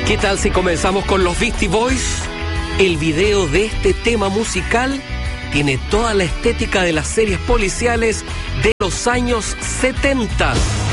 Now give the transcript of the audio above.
¿Qué tal si comenzamos con los Beastie Boys? El video de este tema musical tiene toda la estética de las series policiales de los años 70.